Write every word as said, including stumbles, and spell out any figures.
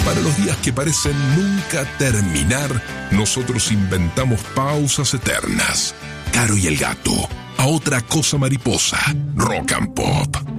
Para los días que parecen nunca terminar, nosotros inventamos pausas eternas. Caro y el Gato, a otra cosa mariposa, Rock and Pop.